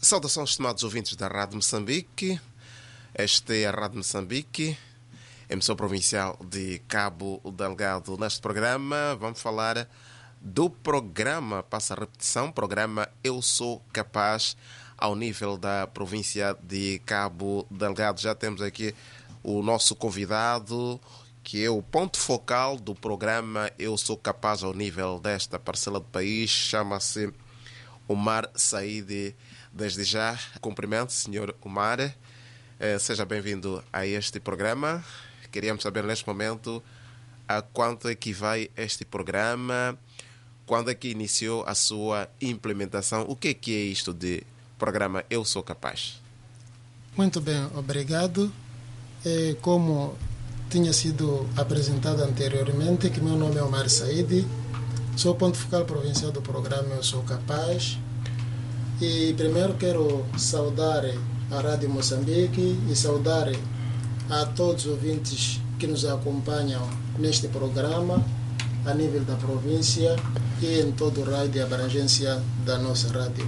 Saudações, estimados ouvintes da Rádio Moçambique. Esta é a Rádio Moçambique, emissão provincial de Cabo Delgado. Neste programa vamos falar do programa, passa a repetição, programa Eu Sou Capaz, ao nível da província de Cabo Delgado. Já temos aqui o nosso convidado, que é o ponto focal do programa Eu Sou Capaz ao nível desta parcela do país, chama-se Omar Said. Desde já, cumprimento, Sr. Omar. Seja bem-vindo a este programa. Queríamos saber neste momento a quanto é que vai este programa, quando é que iniciou a sua implementação, o que é isto de programa Eu Sou Capaz? Muito bem, obrigado. Como tinha sido apresentado anteriormente, que meu nome é Omar Said, sou ponto focal provincial do programa Eu Sou Capaz. E primeiro quero saudar a Rádio Moçambique e saudar a todos os ouvintes que nos acompanham neste programa a nível da província e em todo o raio de abrangência da nossa rádio.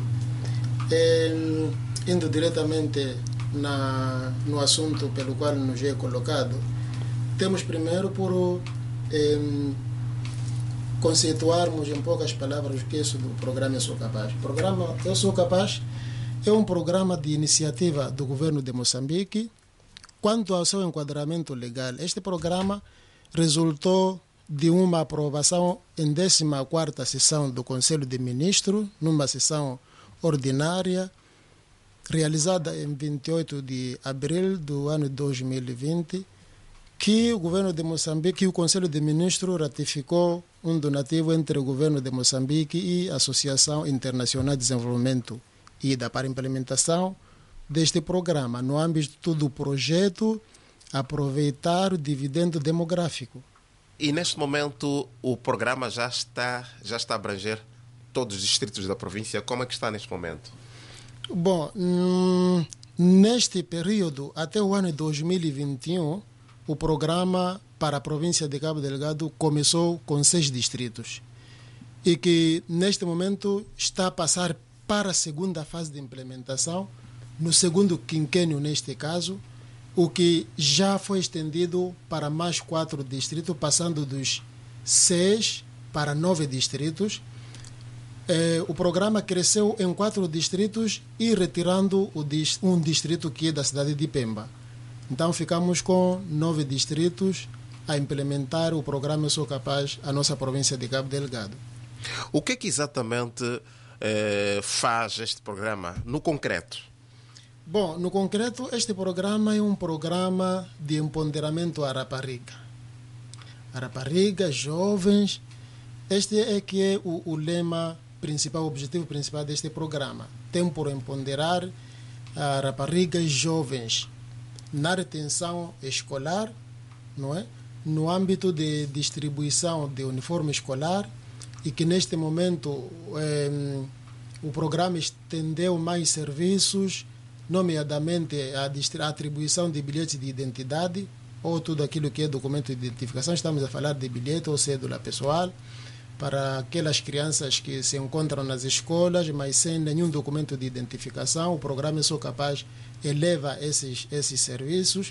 Indo diretamente no assunto pelo qual nos é colocado, temos primeiro por conceituarmos em poucas palavras o que é isso do programa Eu Sou Capaz. O programa Eu Sou Capaz é um programa de iniciativa do governo de Moçambique. Quanto ao seu enquadramento legal, este programa resultou de uma aprovação em 14ª sessão do Conselho de Ministros, numa sessão ordinária, realizada em 28 de abril do ano 2020, que o governo de Moçambique e o Conselho de Ministros ratificou um donativo entre o governo de Moçambique e a Associação Internacional de Desenvolvimento IDA para a implementação deste programa, no âmbito do projeto Aproveitar o Dividendo Demográfico. E neste momento o programa já está a abranger todos os distritos da província. Como é que está neste momento? Bom, neste período, até o ano 2021, o programa para a província de Cabo Delgado começou com 6 distritos e que neste momento está a passar para a segunda fase de implementação, no segundo quinquênio neste caso, o que já foi estendido para mais 4 distritos, passando dos 6 para 9 distritos. O programa cresceu em 4 distritos e retirando um distrito que é da cidade de Pemba. Então ficamos com 9 distritos a implementar o programa Eu Sou Capaz, a nossa província de Cabo Delgado. O que é que exatamente faz este programa, no concreto? Bom, no concreto, este programa é um programa de empoderamento à rapariga. A rapariga, jovens, este é que é o lema principal, o objetivo principal deste programa. Tem por empoderar a raparigas jovens na retenção escolar, não é? No âmbito de distribuição de uniforme escolar, e que neste momento o programa estendeu mais serviços, nomeadamente a atribuição de bilhetes de identidade ou tudo aquilo que é documento de identificação. Estamos a falar de bilhete ou cédula pessoal para aquelas crianças que se encontram nas escolas, mas sem nenhum documento de identificação. O programa Eu Sou Capaz eleva esses serviços.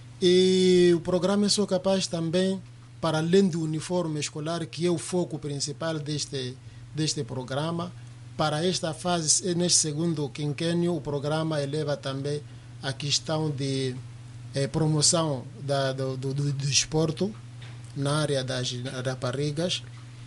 E o programa Eu Sou Capaz também, para além do uniforme escolar, que é o foco principal deste programa, para esta fase, neste segundo quinquênio, o programa eleva também a questão de promoção do desporto na área das raparigas.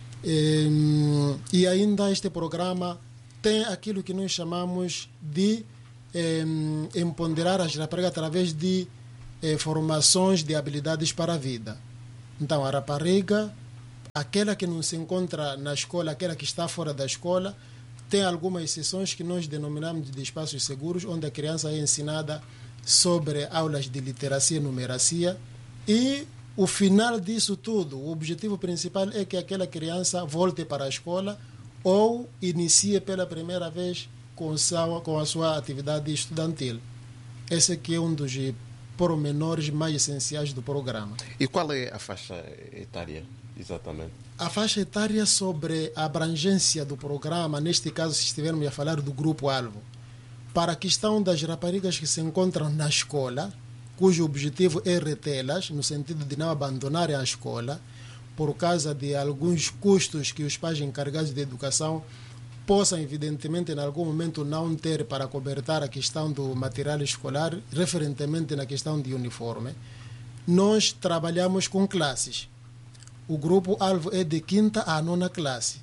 E ainda este programa tem aquilo que nós chamamos de empoderar as raparigas através de formações de habilidades para a vida. Então, a rapariga, aquela que não se encontra na escola, aquela que está fora da escola, tem algumas sessões que nós denominamos de espaços seguros, onde a criança é ensinada sobre aulas de literacia e numeracia. E o final disso tudo, o objetivo principal é que aquela criança volte para a escola ou inicie pela primeira vez com a sua atividade estudantil. Esse aqui é um dos pormenores mais essenciais do programa. E qual é a faixa etária, exatamente? A faixa etária sobre a abrangência do programa, neste caso, se estivermos a falar do grupo-alvo, Para a questão das raparigas que se encontram na escola, cujo objetivo é retê-las, no sentido de não abandonarem a escola, por causa de alguns custos que os pais encarregados de educação possam, evidentemente, em algum momento não ter para cobertar a questão do material escolar, referentemente na questão de uniforme, nós trabalhamos com classes. O grupo-alvo é de 5ª à 9ª classe,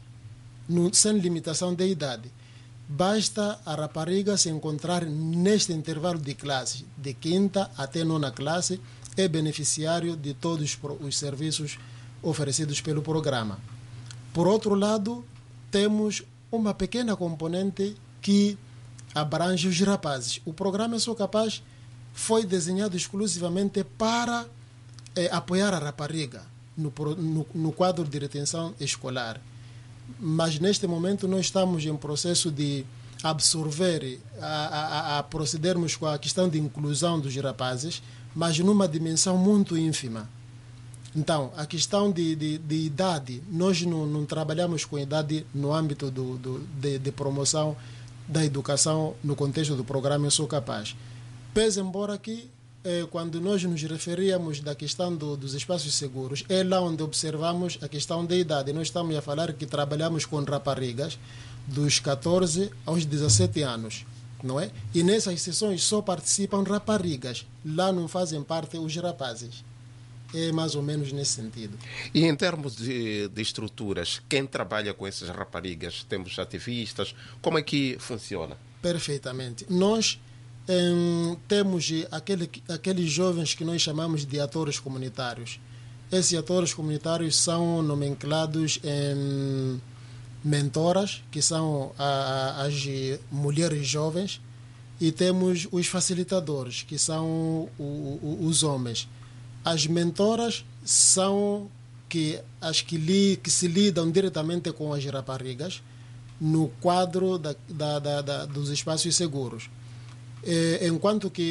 sem limitação de idade. Basta a rapariga se encontrar neste intervalo de classe, de 5ª até 9ª classe, é beneficiário de todos os serviços oferecidos pelo programa. Por outro lado, temos uma pequena componente que abrange os rapazes. O programa Eu Sou Capaz foi desenhado exclusivamente para apoiar a rapariga no quadro de retenção escolar. Mas neste momento nós estamos em processo de absorver, a procedermos com a questão de inclusão dos rapazes, mas numa dimensão muito ínfima. Então, a questão de idade, nós não trabalhamos com idade no âmbito de promoção da educação no contexto do programa Eu Sou Capaz. Pese embora que, quando nós nos referíamos da questão dos espaços seguros, é lá onde observamos a questão da idade. Nós estamos a falar que trabalhamos com raparigas dos 14 aos 17 anos, não é? E nessas sessões só participam raparigas, lá não fazem parte os rapazes. É mais ou menos nesse sentido. E em termos de estruturas, quem trabalha com essas raparigas? Temos ativistas? Como é que funciona? Perfeitamente. Nós temos aqueles jovens que nós chamamos de atores comunitários. Esses atores comunitários são nomenclados em mentoras, que são as mulheres jovens, e temos os facilitadores, que são os homens. As mentoras são as que se lidam diretamente com as raparigas no quadro dos espaços seguros. Enquanto que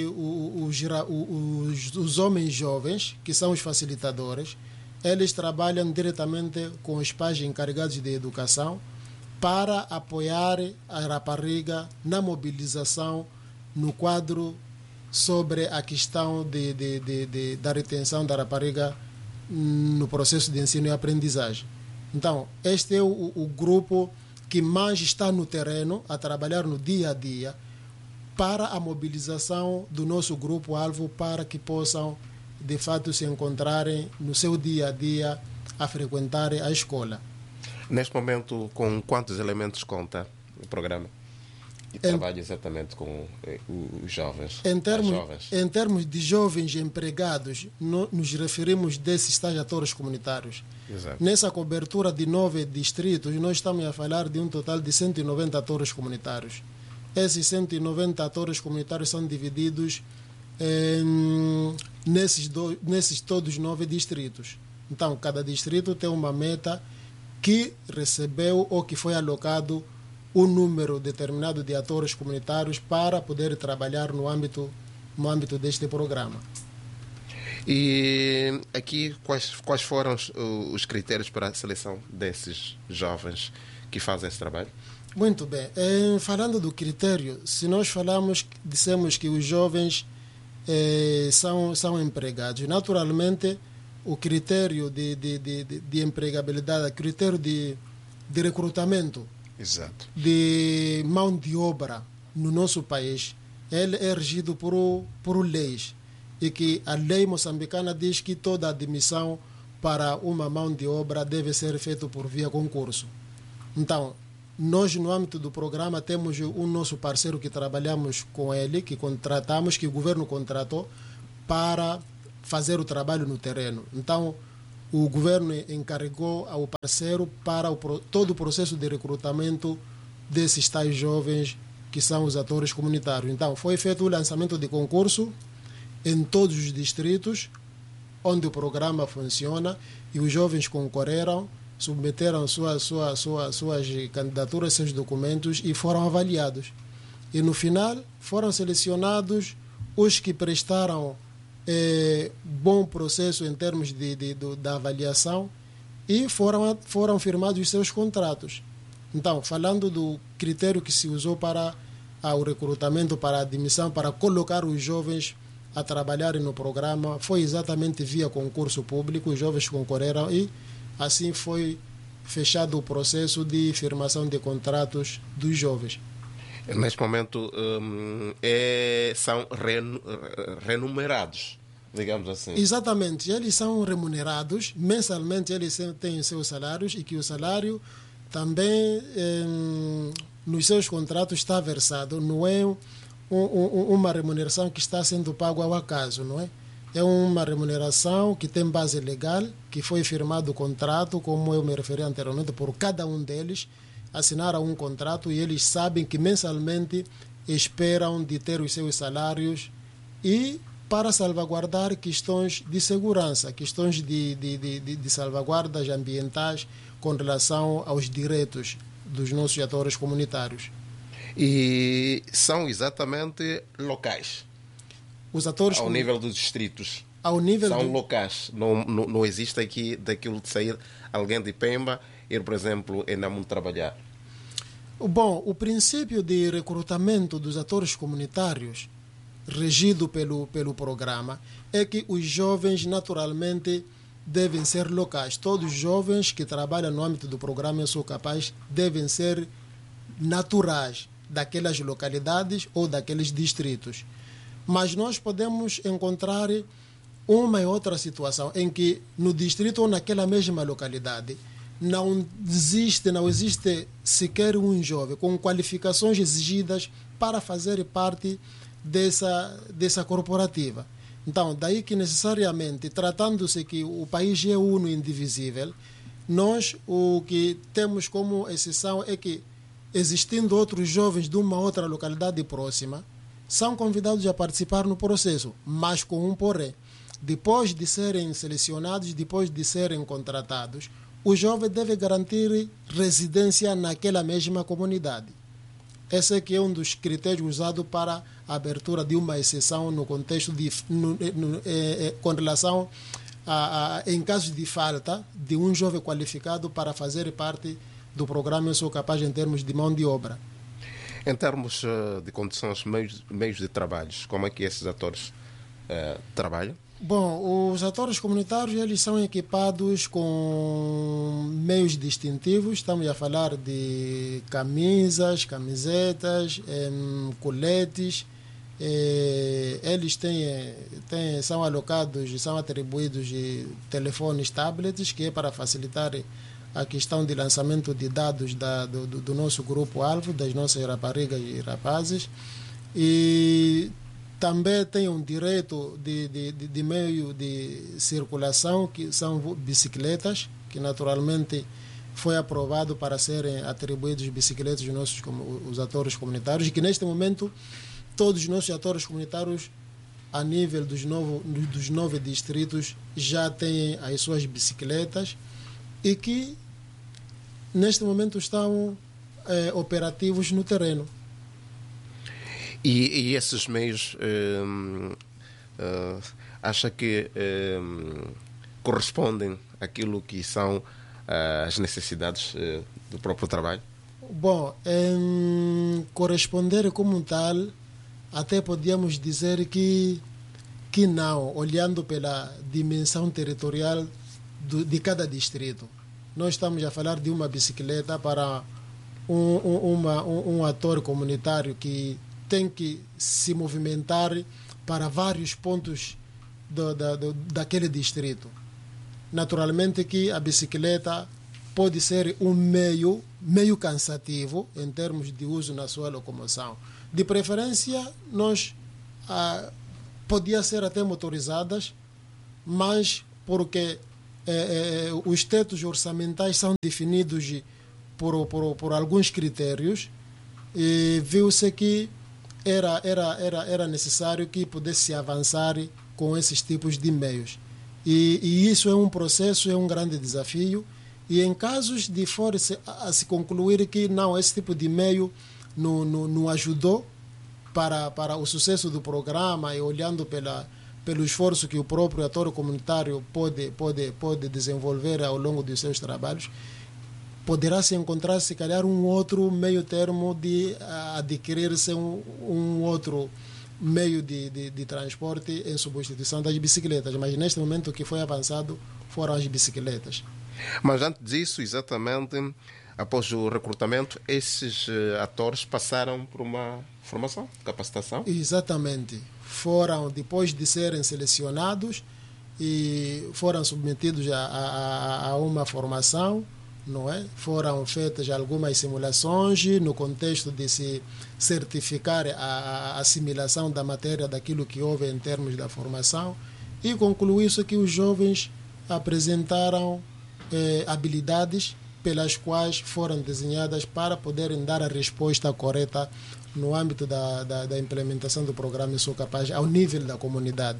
os homens jovens, que são os facilitadores, eles trabalham diretamente com os pais encarregados de educação para apoiar a rapariga na mobilização no quadro sobre a questão da retenção da rapariga no processo de ensino e aprendizagem. Então, este é o grupo que mais está no terreno, a trabalhar no dia a dia, para a mobilização do nosso grupo-alvo, para que possam, de fato, se encontrarem no seu dia a dia a frequentar a escola. Neste momento, com quantos elementos conta o programa? E trabalha exatamente com os jovens? Em termos de jovens empregados, nos referimos desses estagiatores comunitários. Exato. Nessa cobertura de 9 distritos, nós estamos a falar de um total de 190 atores comunitários. Esses 190 atores comunitários são divididos nesses todos 9 distritos. Então, cada distrito tem uma meta que recebeu ou que foi alocado um número determinado de atores comunitários para poder trabalhar no âmbito deste programa. E aqui, quais foram os critérios para a seleção desses jovens que fazem esse trabalho? Muito bem. Falando do critério, se nós dissemos que os jovens são empregados, naturalmente o critério de empregabilidade, o critério de recrutamento, exato, de mão de obra no nosso país, ele é regido por leis, e que a lei moçambicana diz que toda admissão para uma mão de obra deve ser feita por via concurso. Então, nós, no âmbito do programa, temos um nosso parceiro que trabalhamos com ele, que contratamos, que o governo contratou para fazer o trabalho no terreno. Então, o governo encarregou ao parceiro para todo o processo de recrutamento desses tais jovens que são os atores comunitários. Então, foi feito o lançamento de concurso em todos os distritos onde o programa funciona, e os jovens concorreram, submeteram suas candidaturas, seus documentos, e foram avaliados. E no final foram selecionados os que prestaram bom processo em termos da avaliação, e foram firmados os seus contratos. Então, falando do critério que se usou para ao recrutamento para a admissão, para colocar os jovens a trabalharem no programa, foi exatamente via concurso público. Os jovens concorreram e assim foi fechado o processo de firmação de contratos dos jovens. Neste momento são remunerados, digamos assim. Exatamente, eles são remunerados, mensalmente eles têm seus salários e que o salário também nos seus contratos está versado, não é uma remuneração que está sendo pago ao acaso, não é? É uma remuneração que tem base legal, que foi firmado o contrato, como eu me referi anteriormente, por cada um deles, assinaram um contrato e eles sabem que mensalmente esperam de ter os seus salários e para salvaguardar questões de segurança, questões de salvaguardas ambientais com relação aos direitos dos nossos atores comunitários. E são exatamente locais. Os atores ao nível dos distritos. Ao nível são locais. Não existe aqui daquilo de sair alguém de Pemba ir, por exemplo, em Namuno trabalhar. Bom, o princípio de recrutamento dos atores comunitários, regido pelo programa, é que os jovens naturalmente devem ser locais. Todos os jovens que trabalham no âmbito do programa Eu Sou Capaz devem ser naturais daquelas localidades ou daqueles distritos. Mas nós podemos encontrar uma e outra situação em que no distrito ou naquela mesma localidade não existe sequer um jovem com qualificações exigidas para fazer parte dessa corporativa. Então, daí que necessariamente, tratando-se que o país é uno e indivisível, nós o que temos como exceção é que, existindo outros jovens de uma outra localidade próxima, são convidados a participar no processo, mas com um porém. Depois de serem selecionados, depois de serem contratados, o jovem deve garantir residência naquela mesma comunidade. Esse é que é um dos critérios usados para a abertura de uma exceção no contexto com relação em caso de falta de um jovem qualificado para fazer parte do programa Eu Sou Capaz em termos de mão de obra. Em termos de condições, meios de trabalho, como é que esses atores trabalham? Bom, os atores comunitários eles são equipados com meios distintivos. Estamos a falar de camisas, camisetas, coletes. Eles são alocados, são atribuídos de telefones, tablets, que é para facilitar a questão de lançamento de dados do nosso grupo-alvo, das nossas raparigas e rapazes. E também tem um direito de meio de circulação, que são bicicletas, que naturalmente foi aprovado para serem atribuídos bicicletas aos os atores comunitários, e que neste momento todos os nossos atores comunitários, a nível dos 9 distritos, já têm as suas bicicletas e que neste momento estão operativos no terreno. E esses meios acha que correspondem àquilo que são as necessidades do próprio trabalho? Bom, corresponder como tal, até podíamos dizer que não, olhando pela dimensão territorial de cada distrito. Nós estamos a falar de uma bicicleta para um ator comunitário que tem que se movimentar para vários pontos daquele distrito. Naturalmente que a bicicleta pode ser um meio cansativo em termos de uso na sua locomoção. De preferência, nós podia ser até motorizadas, mas porque os tetos orçamentais são definidos por alguns critérios, e viu-se que era necessário que pudesse avançar com esses tipos de meios. E isso é um processo, é um grande desafio, e em casos de a se concluir que não, esse tipo de meio não ajudou para o sucesso do programa, e olhando pelo esforço que o próprio ator comunitário pode desenvolver ao longo dos seus trabalhos, poderá se encontrar, se calhar, um outro meio termo de adquirir-se um outro meio de transporte em substituição das bicicletas. Mas neste momento o que foi avançado foram as bicicletas. Mas antes disso, exatamente, após o recrutamento, esses atores passaram por uma formação, capacitação? Exatamente. Foram, depois de serem selecionados, e foram submetidos a uma formação, não é? Foram feitas algumas simulações no contexto de se certificar a assimilação da matéria daquilo que houve em termos da formação, e concluiu-se que os jovens apresentaram habilidades pelas quais foram desenhadas para poderem dar a resposta correta no âmbito da implementação do programa Eu Sou Capaz ao nível da comunidade.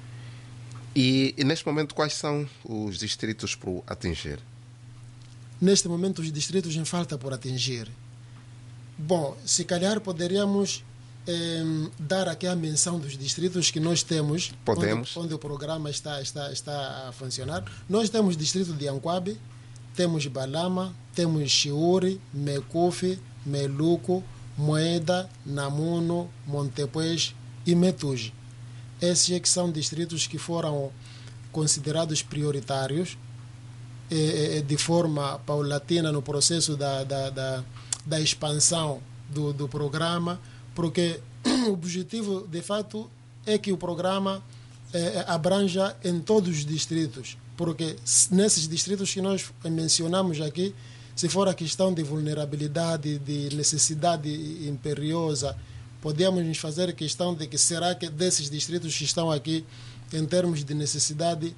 E neste momento, quais são os distritos por atingir? Neste momento, os distritos em falta por atingir. Bom, se calhar poderíamos dar aqui a menção dos distritos que nós temos, Podemos. Onde o programa está a funcionar. Nós temos o distrito de Anquabe, temos Balama, temos Chiuri, Mecufe, Meluco, Moeda, Namuno, Montepuez e Metuge. Esses é que são distritos que foram considerados prioritários de forma paulatina no processo da expansão do programa, porque o objetivo, de fato, é que o programa abranja em todos os distritos, porque nesses distritos que nós mencionamos aqui, se for a questão de vulnerabilidade, de necessidade imperiosa, podemos nos fazer questão de que será que desses distritos que estão aqui, em termos de necessidade,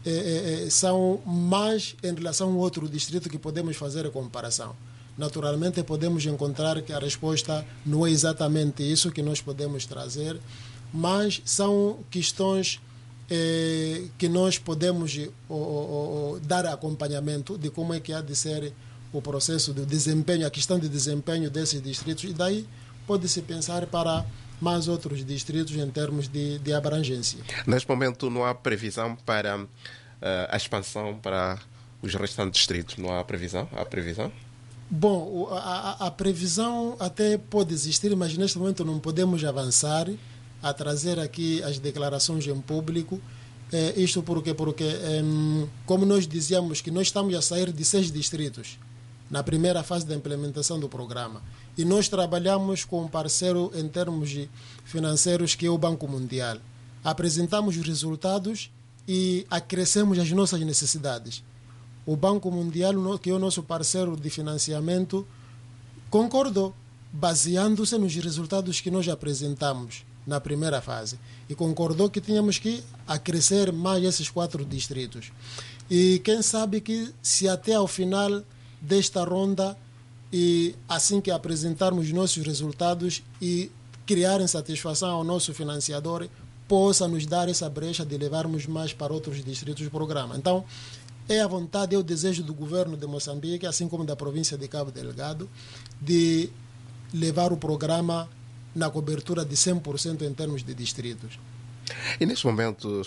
são mais em relação ao outro distrito que podemos fazer a comparação. Naturalmente, podemos encontrar que a resposta não é exatamente isso que nós podemos trazer, mas são questões que nós podemos dar acompanhamento de como é que há de ser o processo de desempenho, a questão de desempenho desses distritos, e daí pode-se pensar para mais outros distritos em termos de abrangência. Neste momento não há previsão para a expansão para os restantes distritos? Não há previsão? Há previsão? Bom, a previsão até pode existir, mas neste momento não podemos avançar a trazer aqui as declarações em público. Isto porque como nós dizíamos, que nós estamos a sair de 6 distritos na primeira fase da implementação do programa. E nós trabalhamos com um parceiro em termos financeiros, que é o Banco Mundial. Apresentamos os resultados e acrescemos as nossas necessidades. O Banco Mundial, que é o nosso parceiro de financiamento, concordou, baseando-se nos resultados que nós apresentamos na primeira fase. E concordou que tínhamos que acrescer mais esses 4 distritos. E quem sabe que, se até ao final desta ronda, e assim que apresentarmos os nossos resultados e criarem satisfação ao nosso financiador, possa nos dar essa brecha de levarmos mais para outros distritos do programa. Então, é a vontade, é o desejo do governo de Moçambique, assim como da província de Cabo Delgado, de levar o programa na cobertura de 100% em termos de distritos. E neste momento,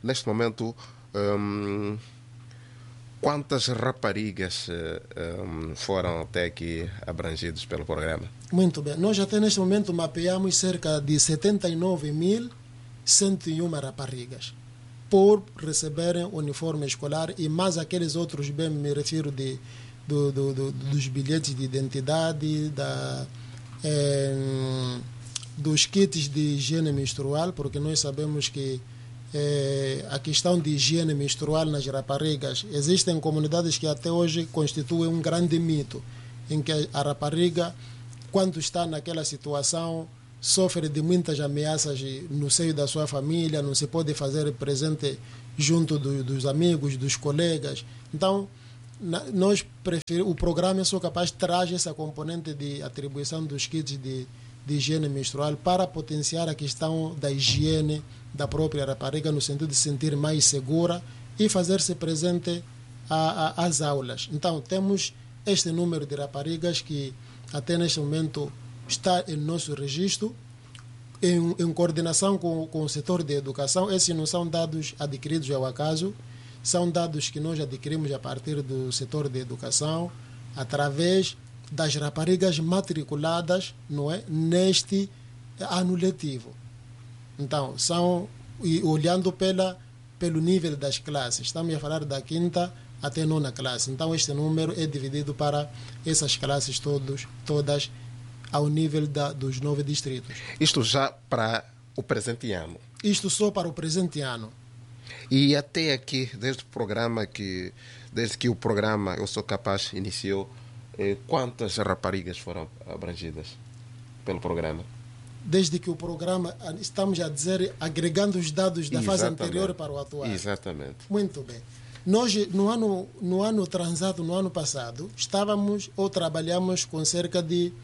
quantas raparigas foram até aqui abrangidas pelo programa? Muito bem. Nós até neste momento mapeamos cerca de 79.101 raparigas por receberem uniforme escolar, e mais aqueles outros, bem me refiro dos bilhetes de identidade, dos kits de higiene menstrual, porque nós sabemos que a questão de higiene menstrual nas raparigas, existem comunidades que até hoje constituem um grande mito, em que a rapariga, quando está naquela situação, sofre de muitas ameaças no seio da sua família, não se pode fazer presente junto dos amigos, dos colegas. Então, o programa Eu Sou Capaz traz essa componente de atribuição dos kits de higiene menstrual para potenciar a questão da higiene da própria rapariga, no sentido de se sentir mais segura e fazer-se presente às aulas. Então, temos este número de raparigas que até neste momento está em nosso registro, em coordenação com o setor de educação. Esses não são dados adquiridos ao acaso, são dados que nós adquirimos a partir do setor de educação, através das raparigas matriculadas, não é, neste ano letivo. Então, e olhando pelo nível das classes, estamos a falar da quinta até nona classe. Então, este número é dividido para essas classes todas ao nível dos 9 distritos. Isto já para o presente ano? Isto só para o presente ano. E até aqui, desde que o programa Eu Sou Capaz iniciou, quantas raparigas foram abrangidas pelo programa? Desde que o programa, estamos a dizer, agregando os dados da fase Exatamente. anterior para o atual. Exatamente. Muito bem. Nós, no ano transado, no ano passado, trabalhamos com cerca de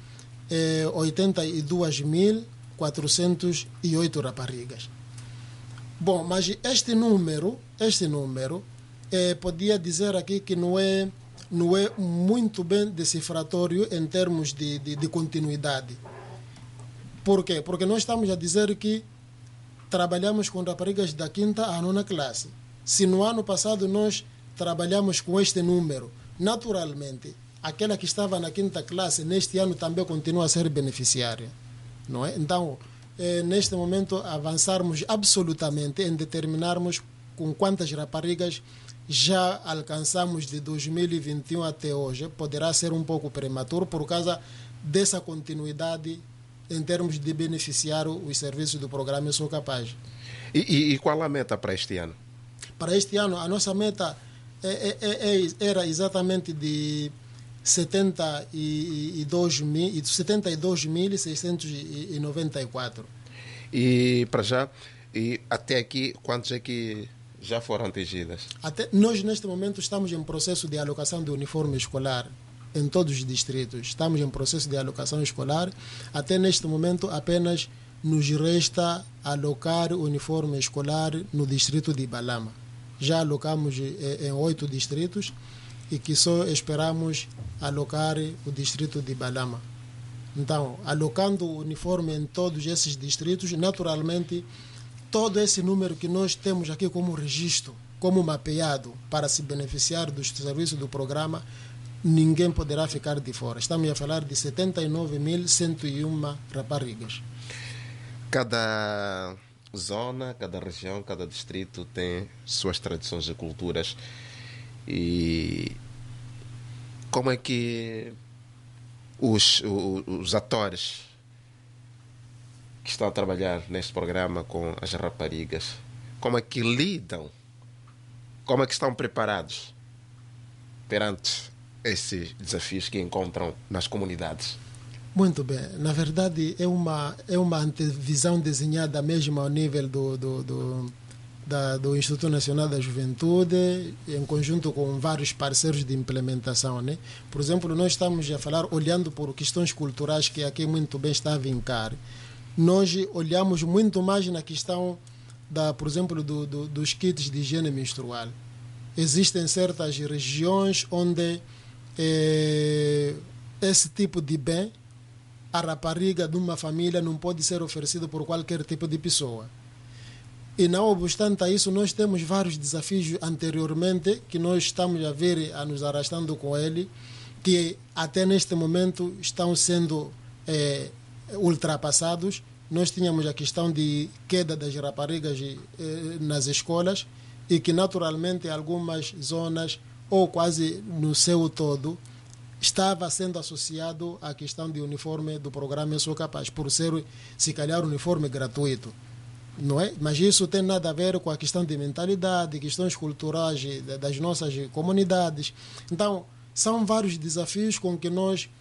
82.408 raparigas. Bom, mas este número podia dizer aqui que não é muito bem decifratório em termos de continuidade. Por quê? Porque nós estamos a dizer que trabalhamos com raparigas da quinta à nona classe. Se no ano passado nós trabalhamos com este número, naturalmente, aquela que estava na quinta classe, neste ano também continua a ser beneficiária. Não é? Então, neste momento, avançarmos absolutamente em determinarmos com quantas raparigas já alcançamos de 2021 até hoje, poderá ser um pouco prematuro por causa dessa continuidade em termos de beneficiar os serviços do programa Eu Sou Capaz. E qual a meta para este ano? Para este ano, a nossa meta era exatamente de 72.694. E para já, e até aqui, quantos é que já foram atingidas? Nós, neste momento, estamos em processo de alocação de uniforme escolar em todos os distritos. Estamos em processo de alocação escolar. Até neste momento, apenas nos resta alocar o uniforme escolar no distrito de Balama. Já alocamos em 8 distritos e que só esperamos alocar o distrito de Balama. Então, alocando o uniforme em todos esses distritos, naturalmente, todo esse número que nós temos aqui como registro, como mapeado para se beneficiar dos serviços do programa, ninguém poderá ficar de fora. Estamos a falar de 79.101 raparigas. Cada zona, cada região, cada distrito tem suas tradições e culturas. E como é que os atores que estão a trabalhar neste programa com as raparigas, como é que lidam, como é que estão preparados perante esses desafios que encontram nas comunidades? Muito bem. Na verdade, é uma antevisão desenhada mesmo ao nível do Instituto Nacional da Juventude, em conjunto com vários parceiros de implementação, né? Por exemplo, nós estamos a falar, olhando por questões culturais que aqui muito bem está a vincar. Nós olhamos muito mais na questão, por exemplo, dos kits de higiene menstrual. Existem certas regiões onde esse tipo de bem, a rapariga de uma família não pode ser oferecido por qualquer tipo de pessoa. E não obstante a isso, nós temos vários desafios anteriormente que nós estamos a ver, a nos arrastando com ele, que até neste momento estão sendo ultrapassados. Nós tínhamos a questão de queda das raparigas nas escolas e que naturalmente em algumas zonas, ou quase no seu todo, estava sendo associado à questão de uniforme do programa Eu Sou Capaz, por ser, se calhar, uniforme gratuito. Não é? Mas isso tem nada a ver com a questão de mentalidade, questões culturais das nossas comunidades. Então, são vários desafios com que nós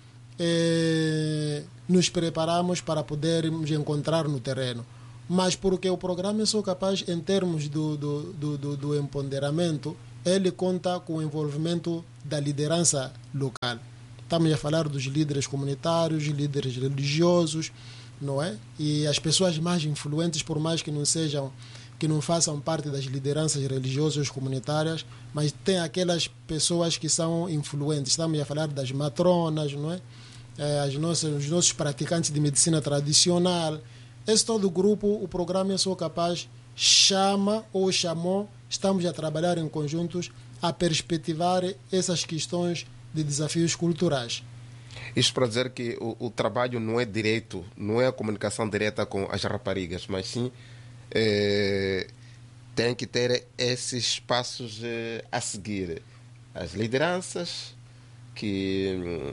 nos preparamos para podermos encontrar no terreno. Mas porque o programa Eu Sou Capaz, em termos do empoderamento, ele conta com o envolvimento da liderança local. Estamos a falar dos líderes comunitários, líderes religiosos, não é? E as pessoas mais influentes, por mais que não façam parte das lideranças religiosas comunitárias, mas tem aquelas pessoas que são influentes. Estamos a falar das matronas, não é? Os nossos praticantes de medicina tradicional. Esse todo grupo, o programa Eu Sou Capaz chamou, estamos a trabalhar em conjuntos a perspectivar essas questões de desafios culturais. Isto para dizer que o trabalho não é direto, não é a comunicação direta com as raparigas, mas sim tem que ter esses passos a seguir. As lideranças que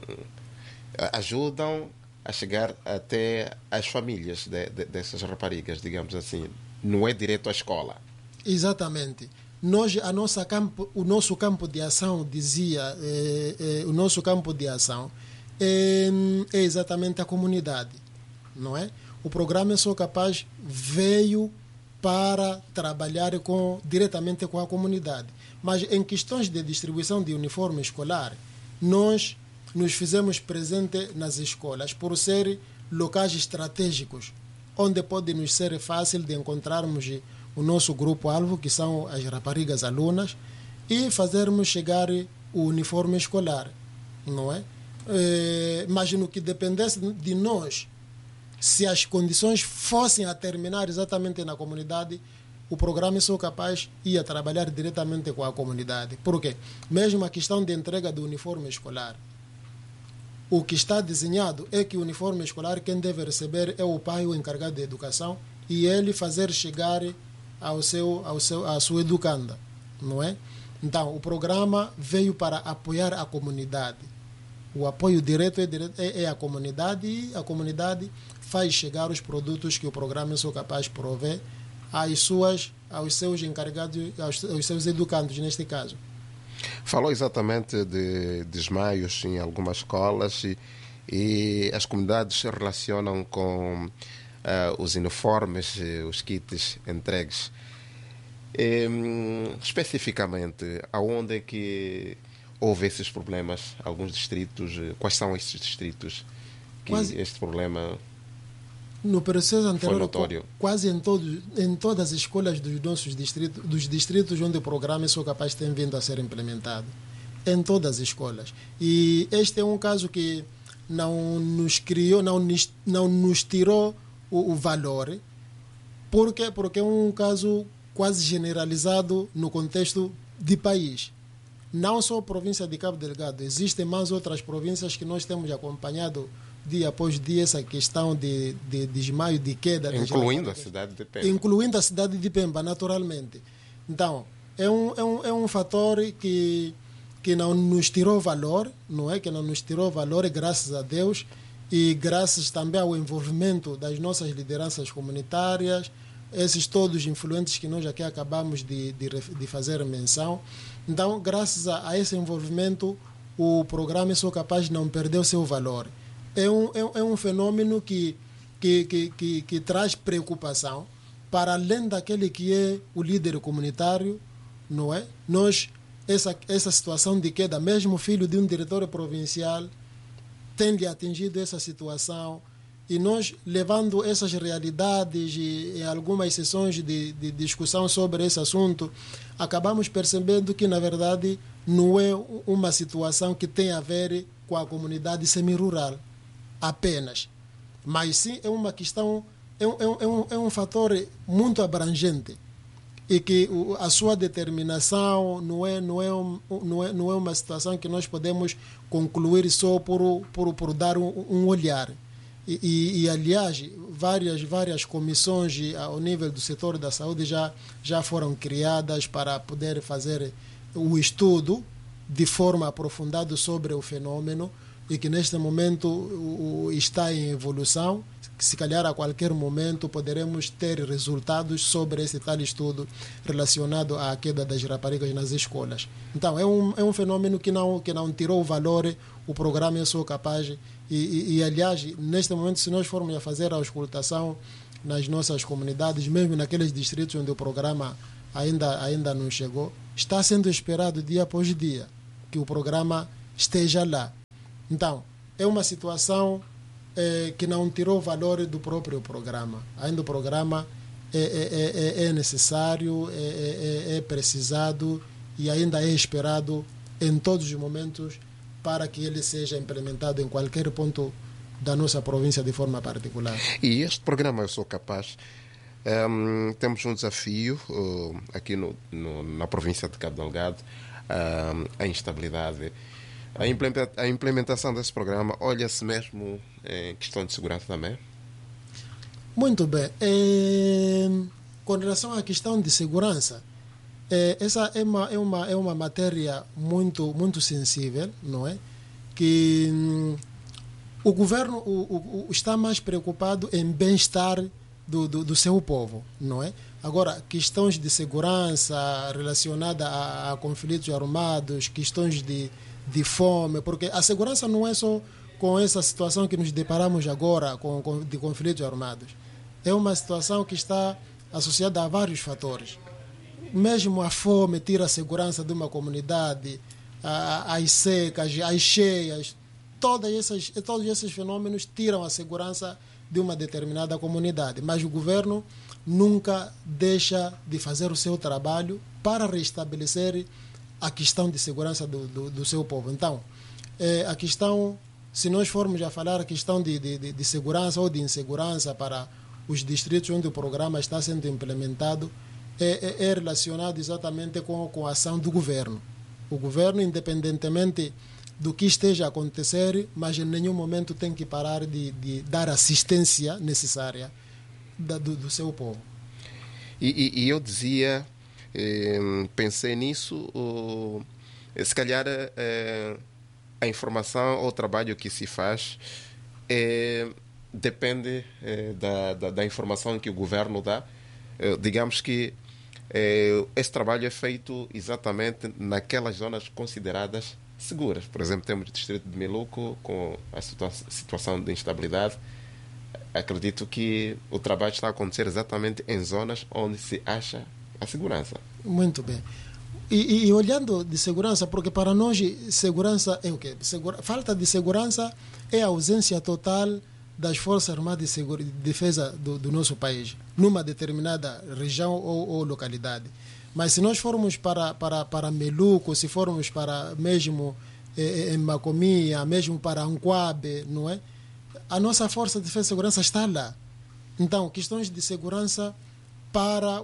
ajudam a chegar até as famílias dessas raparigas, digamos assim. Não é direto à escola. Exatamente. Nós, o nosso campo de ação, dizia, o nosso campo de ação é exatamente a comunidade, não é? O programa Eu Sou Capaz veio para trabalhar diretamente com a comunidade. Mas em questões de distribuição de uniforme escolar, nós nos fizemos presente nas escolas por ser locais estratégicos, onde pode nos ser fácil de encontrarmos o nosso grupo-alvo, que são as raparigas alunas, e fazermos chegar o uniforme escolar, não é? Mas no que dependesse de nós, se as condições fossem a terminar exatamente na comunidade, o programa Eu Sou Capaz ia trabalhar diretamente com a comunidade. Por quê? Mesmo a questão de entrega do uniforme escolar, o que está desenhado é que o uniforme escolar quem deve receber é o pai, o encarregado de educação, e ele fazer chegar à sua educanda, não é? Então, o programa veio para apoiar a comunidade. O apoio direto é a comunidade, e a comunidade faz chegar os produtos que o programa Eu Sou Capaz provê aos seus encarregados, aos seus educandos, neste caso. Falou exatamente de desmaios em algumas escolas e as comunidades se relacionam com os uniformes, os kits entregues. Especificamente, aonde é que houve esses problemas? Alguns distritos, quais são esses distritos que este problema no processo anterior, foi notório? Quase em todas as escolas dos nossos distritos, dos distritos onde o programa Eu Sou Capaz tem vindo a ser implementado. Em todas as escolas. E este é um caso que não nos criou, não nos tirou o valor. Por quê? Porque é um caso quase generalizado no contexto de país. Não só a província de Cabo Delgado, existem mais outras províncias que nós temos acompanhado dia após dia essa questão de desmaio, de queda. Incluindo a cidade de Pemba. Incluindo a cidade de Pemba, naturalmente. Então, é um fator que não nos tirou valor, não é? Que não nos tirou valor, graças a Deus, e graças também ao envolvimento das nossas lideranças comunitárias, esses todos influentes que nós aqui acabamos de fazer menção. Então, graças a esse envolvimento, o programa Eu Sou Capaz não perdeu seu valor. É um fenômeno que traz preocupação para além daquele que é o líder comunitário, não é? Essa situação de queda, mesmo filho de um diretor provincial, tem-lhe atingido essa situação, e nós, levando essas realidades e algumas sessões de discussão sobre esse assunto, acabamos percebendo que, na verdade, não é uma situação que tem a ver com a comunidade semi-rural apenas, mas sim é uma questão, é um fator muito abrangente, e que a sua determinação não é uma situação que nós podemos concluir só por dar um olhar. E aliás, várias comissões ao nível do setor da saúde já foram criadas para poder fazer o de forma aprofundada sobre o fenômeno, e que neste momento está em evolução. Se calhar a qualquer momento poderemos ter resultados sobre esse tal estudo relacionado à queda das raparigas nas escolas. Então, é um fenômeno que não tirou o valor o programa Eu Sou Capaz, e aliás, neste momento, se nós formos a fazer a auscultação nas nossas comunidades, mesmo naqueles distritos onde o programa ainda não chegou, está sendo esperado dia após dia que o programa esteja lá. Então, é uma situação que não tirou valor do próprio programa. Ainda o programa é necessário, é precisado, e ainda é esperado em todos os momentos para que ele seja implementado em qualquer ponto da nossa província de forma particular. E este programa Eu Sou Capaz, temos um desafio aqui na província de Cabo Delgado, a instabilidade. A implementação desse programa olha-se mesmo em questão de segurança também? Muito bem. Com relação à questão de segurança, essa é uma matéria muito sensível, não é? Que o governo está mais preocupado em bem-estar do seu povo, não é? Agora, questões de segurança relacionadas a conflitos armados, questões de fome, porque a segurança não é só com essa situação que nos deparamos agora de conflitos armados. É uma situação que está associada a vários fatores. Mesmo a fome tira a segurança de uma comunidade, as secas, as cheias, todos esses fenômenos tiram a segurança de uma determinada comunidade. Mas o governo nunca deixa de fazer o seu trabalho para restabelecer a questão de segurança do seu povo. Então, a questão, se nós formos a falar a questão de segurança ou de insegurança para os distritos onde o programa está sendo implementado, é relacionado exatamente com a ação do governo. O governo, independentemente do que esteja a acontecer, mas em nenhum momento tem que parar de dar assistência necessária do seu povo. E eu dizia, pensei nisso, se calhar a informação ou o trabalho que se faz depende da informação que o governo dá. Digamos que esse trabalho é feito exatamente naquelas zonas consideradas seguras. Por exemplo, temos o distrito de Meluco com a situação de instabilidade. Acredito que o trabalho está a acontecer exatamente em zonas onde se acha a segurança. Muito bem. E olhando de segurança, porque para nós segurança é o quê? Falta de segurança é a ausência total das Forças Armadas de Defesa do nosso país, numa determinada região ou localidade. Mas se nós formos para Meluco, se formos para mesmo em Macomia, mesmo para Anquabe, não é? A nossa Força de Defesa e Segurança está lá. Então, questões de segurança para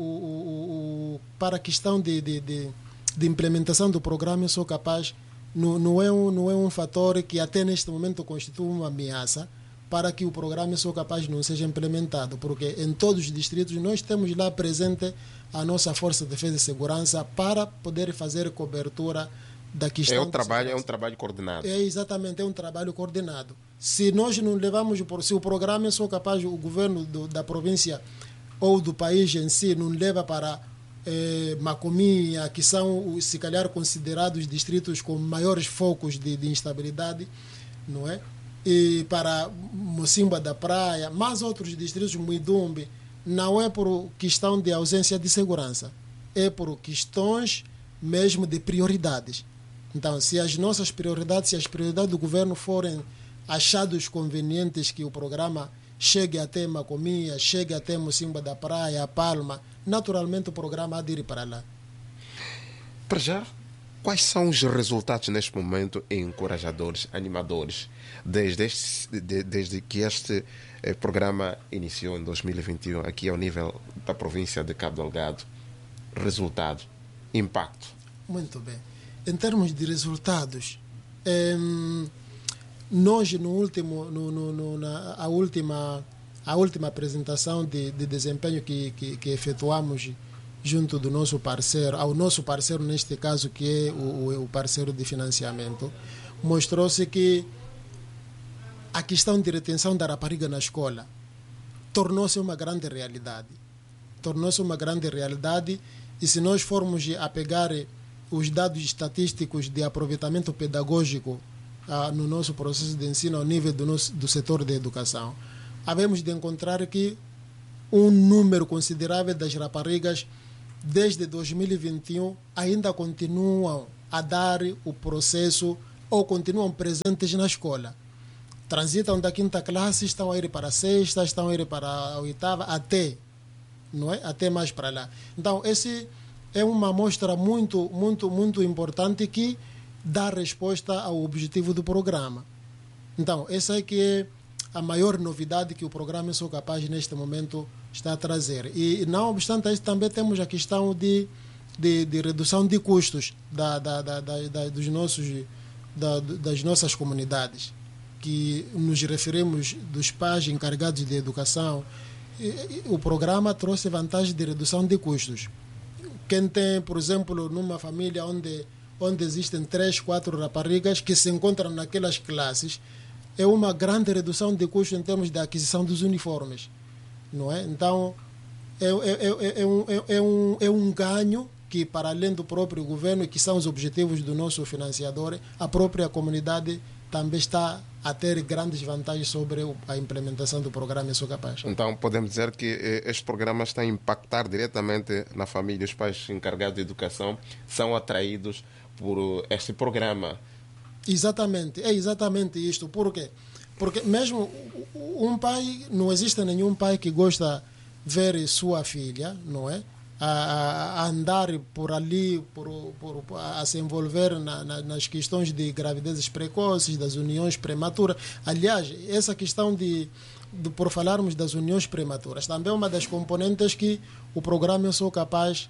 a questão de implementação do programa, eu sou capaz, não é um fator que até neste momento constitui uma ameaça para que o programa sou capaz de não seja implementado, porque em todos os distritos nós temos lá presente a nossa Força de Defesa e Segurança para poder fazer cobertura da questão. É um trabalho coordenado. Exatamente, é um trabalho coordenado. Se nós não levamos, se o programa sou capaz, o governo da província ou do país em si não leva para Macomia, que são, se calhar, considerados distritos com maiores focos de instabilidade, não é? E para Mocimba da Praia, mas outros distritos, Muidumbe, não é por questão de ausência de segurança, é por questões mesmo de prioridades. Então, se as nossas prioridades, se as prioridades do governo forem achados convenientes que o programa chegue até Macomia, chegue até Mocimba da Praia, Palma, naturalmente o programa há de ir para lá. Para já, quais são os resultados neste momento encorajadores, animadores, desde que este programa iniciou em 2021, aqui ao nível da província de Cabo Delgado? Resultado, impacto. Muito bem. Em termos de resultados, nós a última apresentação de desempenho que efetuamos junto do nosso parceiro, ao nosso parceiro neste caso, que é o parceiro de financiamento, mostrou-se que a questão de retenção da rapariga na escola tornou-se uma grande realidade. Tornou-se uma grande realidade, e se nós formos a pegar os dados estatísticos de aproveitamento pedagógico no nosso processo de ensino ao nível do setor de educação, havemos de encontrar que um número considerável das raparigas desde 2021 ainda continuam a dar o processo ou continuam presentes na escola. Transitam da quinta classe, estão a ir para a sexta, estão a ir para a oitava, até mais para lá. Então, esse é uma amostra muito importante que dá resposta ao objetivo do programa. Então, essa é que é a maior novidade que o programa Sou Capaz neste momento está a trazer. E não obstante isso, também temos a questão de redução de custos dos nossos das nossas comunidades, que nos referimos dos pais encarregados de educação, o programa trouxe vantagem de redução de custos. Quem tem, por exemplo, numa família onde existem 3, 4 raparigas que se encontram naquelas classes, é uma grande redução de custos em termos de aquisição dos uniformes, não é? Então, é um ganho que, para além do próprio governo, que são os objetivos do nosso financiador, a própria comunidade também está a ter grandes vantagens sobre a implementação do programa Eu Sou Capaz. Então, podemos dizer que este programa está a impactar diretamente na família. Os pais encarregados de educação são atraídos por este programa. Exatamente, é exatamente isto. Por quê? Porque mesmo um pai, não existe nenhum pai que gosta de ver sua filha, não é? A andar por ali, a se envolver nas questões de gravidezes precoces, das uniões prematuras. Aliás, essa questão por falarmos das uniões prematuras, também é uma das componentes que o programa Eu Sou Capaz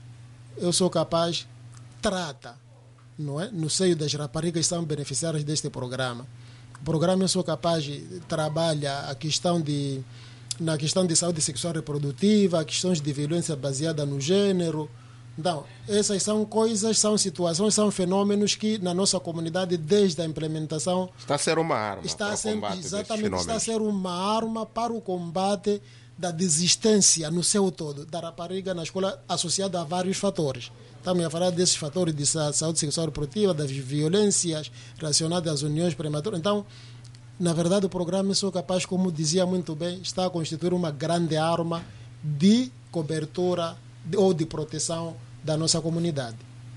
trata, não é? No seio das raparigas que são beneficiárias deste programa. O programa Eu Sou Capaz trabalha na questão de saúde sexual e reprodutiva, questões de violência baseada no gênero. Então, essas são coisas, são situações, são fenômenos que na nossa comunidade, desde a implementação... Está a ser uma arma para o combate exatamente, está a ser uma arma para o combate da desistência no seu todo, da rapariga na escola, associada a vários fatores. Estamos a falar desses fatores de saúde sexual e reprodutiva, das violências relacionadas às uniões prematuras. Então, na verdade, o programa Eu Sou Capaz, como dizia muito bem, está a constituir uma grande arma de cobertura ou de proteção da nossa comunidade.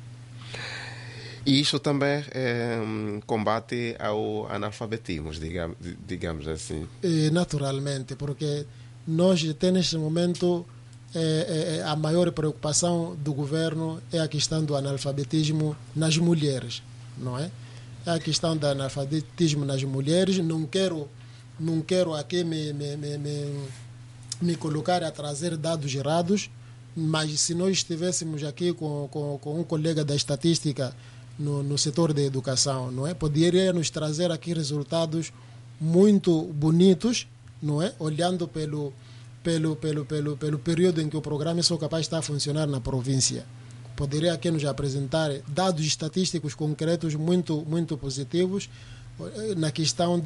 E isso também combate ao analfabetismo, digamos assim. Naturalmente, porque nós, até neste momento, a maior preocupação do governo é a questão do analfabetismo nas mulheres, não é? A questão do analfabetismo nas mulheres. Não quero aqui me colocar a trazer dados errados, mas se nós estivéssemos aqui com um colega da estatística no setor da educação, não é? Poderia nos trazer aqui resultados muito bonitos, não é? Olhando pelo período em que o programa Eu Sou Capaz está a funcionar na província. Poderia aqui nos apresentar dados estatísticos concretos muito, muito positivos na questão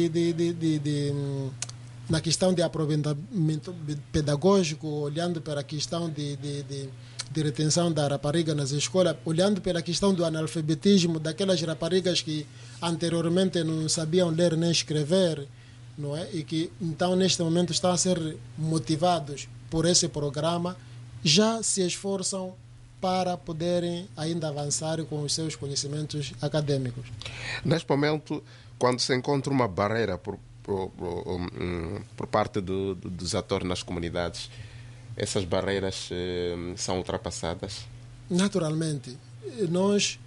na questão de aproveitamento pedagógico, olhando para a questão de retenção da rapariga nas escolas, olhando pela questão do analfabetismo daquelas raparigas que anteriormente não sabiam ler nem escrever, não é? E que então neste momento estão a ser motivados por esse programa, já se esforçam para poderem ainda avançar com os seus conhecimentos acadêmicos. Neste momento, quando se encontra uma barreira por parte dos atores nas comunidades, essas barreiras são ultrapassadas? Naturalmente. Nós,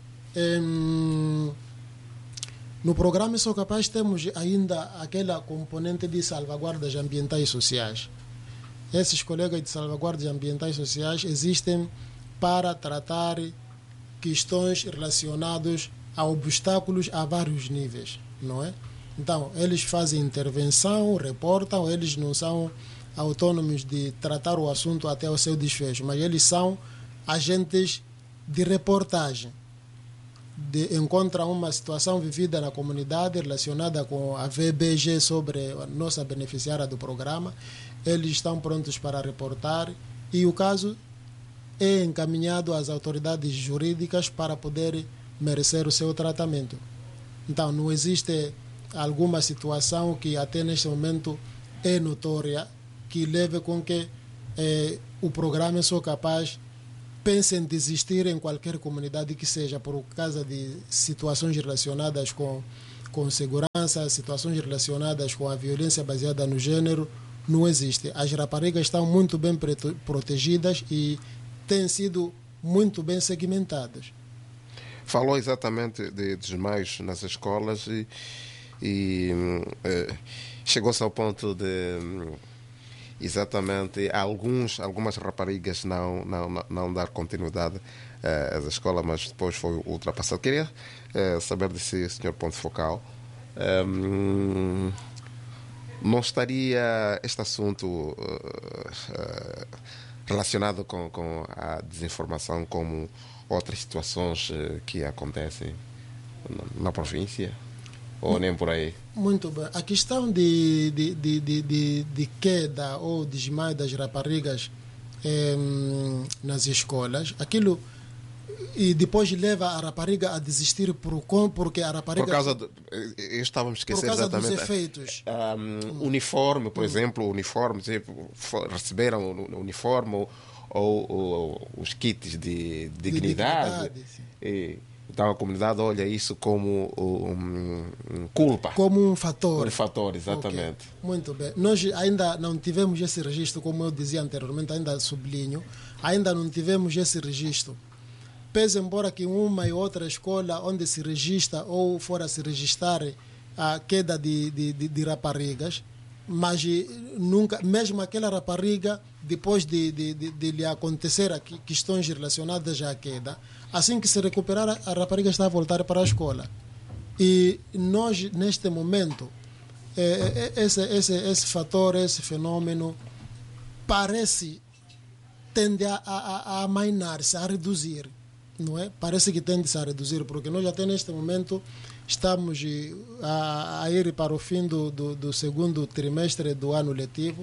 no programa Eu Sou Capaz, temos ainda aquela componente de salvaguardas ambientais e sociais. Esses colegas de salvaguardas ambientais e sociais existem para tratar questões relacionadas a obstáculos a vários níveis, não é? Então, eles fazem intervenção, reportam, eles não são autônomos de tratar o assunto até o seu desfecho, mas eles são agentes de reportagem. Encontram uma situação vivida na comunidade relacionada com a VBG sobre a nossa beneficiária do programa, eles estão prontos para reportar e o caso é encaminhado às autoridades jurídicas para poder merecer o seu tratamento. Então, não existe alguma situação que até neste momento é notória que leve com que o programa Eu Sou Capaz pense em desistir em qualquer comunidade que seja, por causa de situações relacionadas com segurança, situações relacionadas com a violência baseada no gênero. Não existe. As raparigas estão muito bem protegidas e têm sido muito bem segmentadas. Falou exatamente de desmaios nas escolas e chegou-se ao ponto de exatamente, algumas raparigas não dar continuidade à escola, mas depois foi ultrapassado. Queria saber de si, Sr. Ponto Focal, não estaria este assunto relacionado com a desinformação como outras situações que acontecem na província? Ou nem por aí? Muito bem. A questão de queda ou desmaio das raparigas nas escolas, aquilo e depois leva a rapariga a desistir porque a rapariga... Por causa estávamos a esquecer por causa exatamente dos efeitos. Uniforme, por exemplo, uniforme, receberam o uniforme ou os kits de dignidade. Então a comunidade olha isso como culpa. Como um fator. Um fator, exatamente. Okay. Muito bem. Nós ainda não tivemos esse registro, como eu dizia anteriormente, ainda sublinho, ainda não tivemos esse registro. Pese embora que uma e outra escola onde se registra ou fora se registrar a queda de raparigas, mas nunca, mesmo aquela rapariga, depois de lhe acontecer questões relacionadas à queda, assim que se recuperar, a rapariga está a voltar para a escola. E nós, neste momento, esse fator, esse fenômeno, tende a amainar-se, a reduzir. Não é? Parece que tende-se a reduzir, porque nós até neste momento estamos a ir para o fim do segundo trimestre do ano letivo.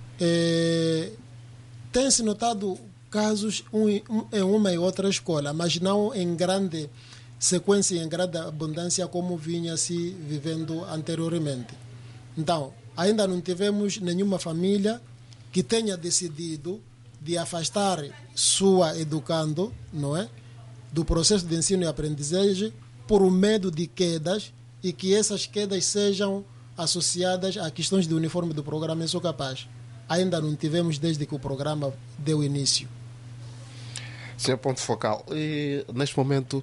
Tem-se notado casos em uma e outra escola, mas não em grande sequência e em grande abundância como vinha-se vivendo anteriormente. Então, ainda não tivemos nenhuma família que tenha decidido de afastar sua educando, não é, do processo de ensino e aprendizagem por medo de quedas e que essas quedas sejam associadas a questões de uniforme do programa Eu Sou Capaz. Ainda não tivemos desde que o programa deu início. Senhor Ponto Focal, e neste momento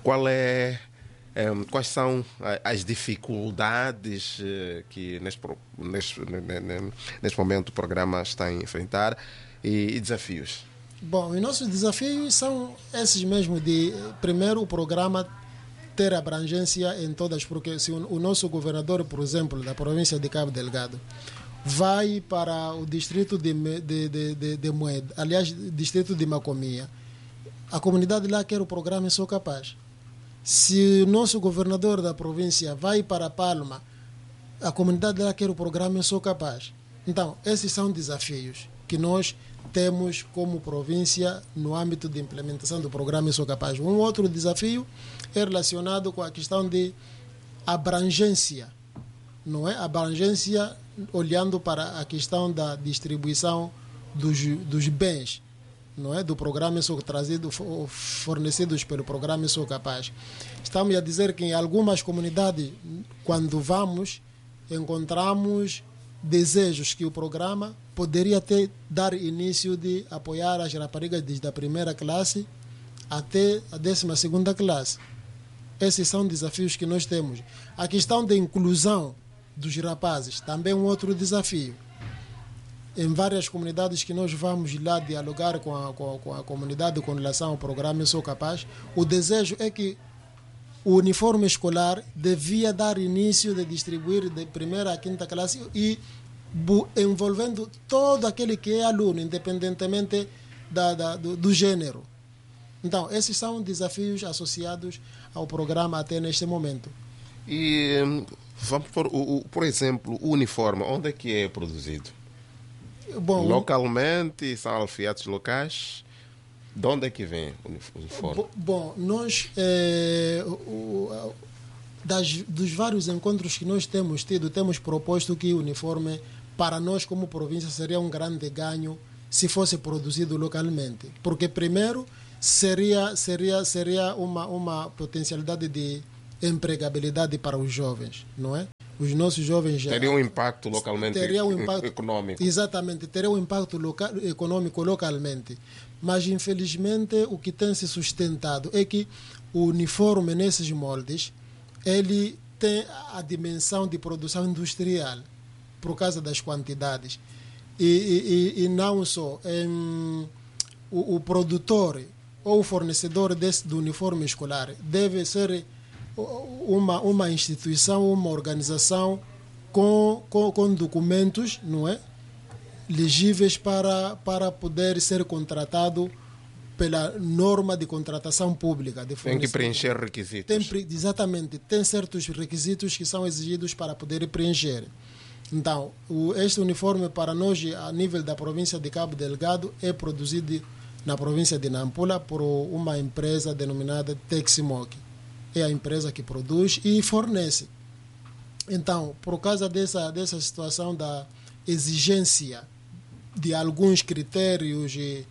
quais são as dificuldades que neste momento o programa está a enfrentar e desafios? Bom, os nossos desafios são esses mesmos de, primeiro, o programa ter abrangência em todas, porque se o nosso governador, por exemplo, da província de Cabo Delgado, vai para o distrito de Moeda, aliás, distrito de Macomia, a comunidade lá quer o programa Eu Sou Capaz. Se o nosso governador da província vai para Palma, a comunidade lá quer o programa Eu Sou Capaz. Então, esses são desafios que nós temos como província no âmbito de implementação do programa Eu Sou Capaz. Um outro desafio é relacionado com a questão de abrangência, não é? Abrangência olhando para a questão da distribuição dos bens, não é? Do programa Eu Sou fornecidos pelo programa Eu Sou Capaz. Estamos a dizer que em algumas comunidades, quando vamos, encontramos desejos que o programa poderia dar início de apoiar as raparigas desde a primeira classe até a 12ª classe. Esses são desafios que nós temos. A questão da inclusão dos rapazes também é um outro desafio. Em várias comunidades que nós vamos lá dialogar com a comunidade com relação ao programa Eu Sou Capaz, o desejo é que o uniforme escolar devia dar início de distribuir de primeira a 5ª classe e envolvendo todo aquele que é aluno, independentemente do gênero. Então, esses são desafios associados ao programa até neste momento. E vamos por exemplo, o uniforme, onde é que é produzido? Bom, localmente, são alfaiates locais? De onde é que vem o uniforme? Bom, nós, dos vários encontros que nós temos tido, temos proposto que o uniforme, para nós como província, seria um grande ganho se fosse produzido localmente. Porque, primeiro, seria uma potencialidade de empregabilidade para os jovens, não é? Os nossos jovens teria um impacto localmente, teria um impacto econômico. Exatamente, teria um impacto econômico localmente. Mas, infelizmente, o que tem se sustentado é que o uniforme nesses moldes, ele tem a dimensão de produção industrial, por causa das quantidades. E não só o produtor ou o fornecedor do uniforme escolar deve ser uma instituição, uma organização com documentos, não é, legíveis para poder ser contratado pela norma de contratação pública. Tem que preencher requisitos. Exatamente, tem certos requisitos que são exigidos para poder preencher. Então, este uniforme para nós, a nível da província de Cabo Delgado, é produzido na província de Nampula por uma empresa denominada Teximoc. É a empresa que produz e fornece. Então, por causa dessa situação da exigência de alguns critérios e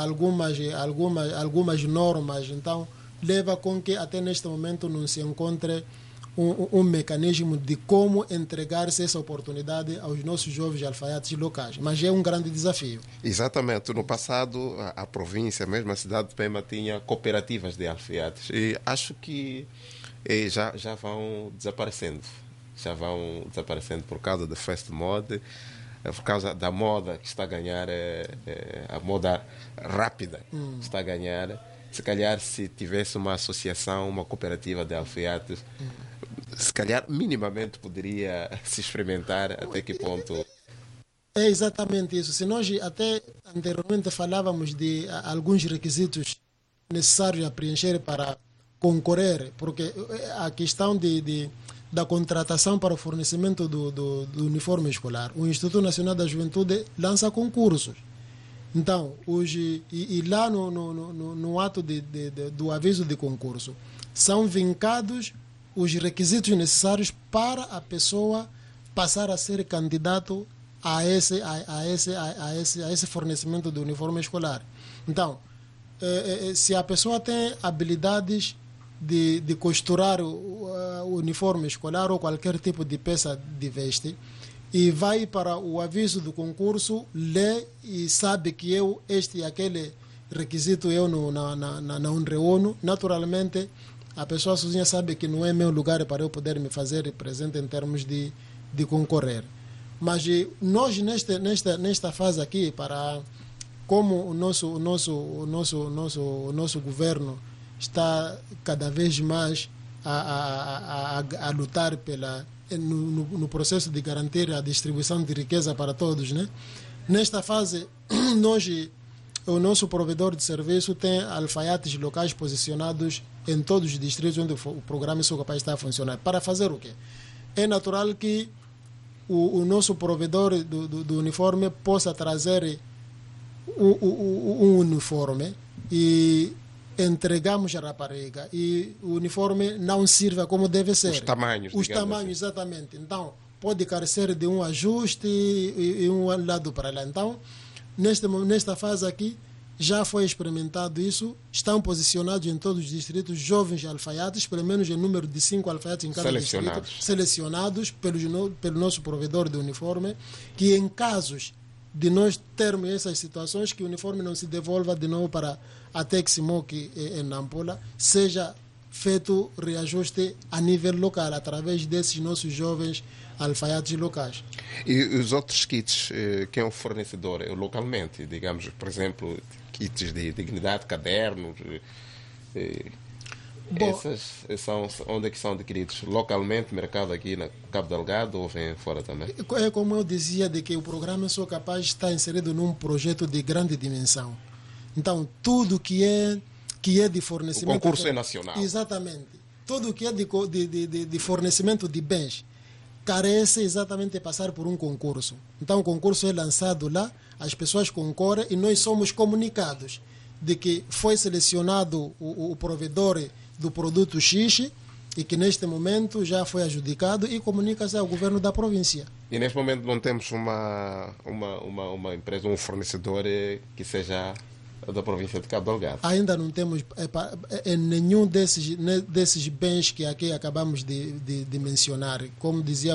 algumas normas, então leva com que até neste momento não se encontre um mecanismo de como entregar-se essa oportunidade aos nossos jovens alfaiates locais. Mas é um grande desafio. Exatamente. No passado, a província, mesmo a cidade de Pemba, tinha cooperativas de alfaiates. E acho que já vão desaparecendo. Já vão desaparecendo por causa da fast mode, por causa da moda que está a ganhar, a moda rápida está a ganhar. Se calhar, se tivesse uma associação, uma cooperativa de alfaiates, se calhar minimamente poderia se experimentar até que ponto. É exatamente isso. Se nós até anteriormente falávamos de alguns requisitos necessários a preencher para concorrer, porque a questão da contratação para o fornecimento do uniforme escolar, o Instituto Nacional da Juventude lança concursos. Então, hoje, e lá no ato do aviso de concurso, são vincados os requisitos necessários para a pessoa passar a ser candidato a esse fornecimento do uniforme escolar. Então, se a pessoa tem habilidades de costurar o uniforme escolar ou qualquer tipo de peça de veste, e vai para o aviso do concurso, lê e sabe que este e aquele requisito eu não reúno, naturalmente a pessoa sozinha sabe que não é meu lugar para eu poder me fazer presente em termos de concorrer. Mas nós nesta fase aqui, como o nosso governo está cada vez mais a lutar no processo de garantir a distribuição de riqueza para todos, né? Nesta fase, o nosso provedor de serviço tem alfaiates locais posicionados em todos os distritos onde o programa Sou Capaz está a funcionar. Para fazer o quê? É natural que o nosso provedor do uniforme possa trazer um uniforme e entregamos a rapariga e o uniforme não sirva como deve ser. Os tamanhos, assim. Exatamente. Então, pode carecer de um ajuste e um lado para lá. Então, nesta fase aqui, já foi experimentado isso. Estão posicionados em todos os distritos jovens alfaiates, pelo menos em número de 5 alfaiates em cada distrito, selecionados pelo nosso provedor de uniforme, que em casos de nós termos essas situações, que o uniforme não se devolva de novo para a Teximoc em Nampula, seja feito reajuste a nível local, através desses nossos jovens alfaiates locais. E os outros kits, quem é o fornecedor? Localmente, digamos, por exemplo, kits de dignidade, cadernos, essas onde é que são adquiridos? Localmente, mercado aqui na Cabo Delgado, ou vem fora também? É como eu dizia, de que o programa Sou Capaz está inserido num projeto de grande dimensão. Então, tudo que é de fornecimento... O concurso é nacional. Exatamente. Tudo que é de fornecimento de bens carece exatamente de passar por um concurso. Então, o concurso é lançado lá, as pessoas concorrem e nós somos comunicados de que foi selecionado o provedor do produto X e que neste momento já foi adjudicado e comunica-se ao governo da província. E neste momento não temos uma empresa, um fornecedor que seja da província de Cabo Delgado? Ainda não temos nenhum desses bens que aqui acabamos de mencionar. Como dizia